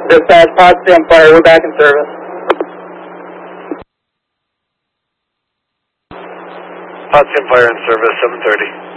Dispatch, Pod Sim Fire, we're back in service. Pod Sim Fire in service, 7:30.